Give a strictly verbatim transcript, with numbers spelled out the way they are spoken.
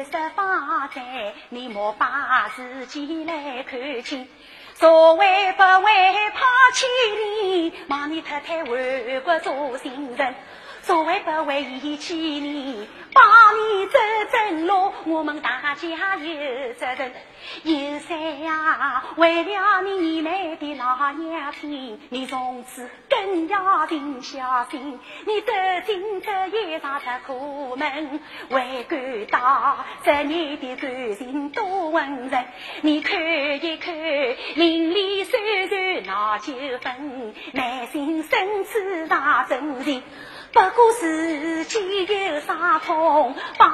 十方在，你莫把自己来看清。所谓不为抛弃你，望你太太为国做新人。所谓不为遗弃你，帮你走正路，我们大家有责任。有谁呀？为了你们的老娘亲，你从此更要定小心。你走进这一场的苦门，会感到这你的感情多温润。你看一看，邻里虽然闹纠纷，内心深处那真情。不过自己有伤痛。